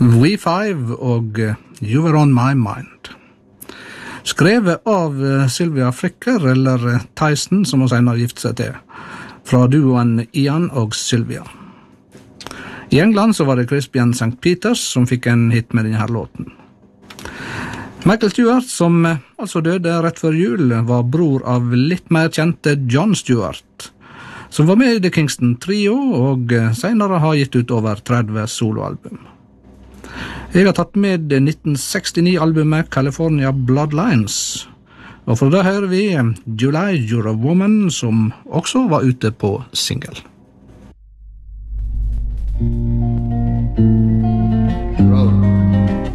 We5 og You Were On My Mind. Skrevet av Sylvia Fricker, eller Tyson, som hun senere gifte seg til, fra duoen Ian og Sylvia. I England så var det Crispian St. Peters som fikk en hit med denne låten. Michael Stewart, som altså døde rett før jul, var bror av litt mer kjente John Stewart, som var med i The Kingston Trio og senere har gitt ut over 30 soloalbum. Jeg har tatt med 1969-albumet California Bloodlines, og for da hører vi July You're a Woman, som også var ute på single.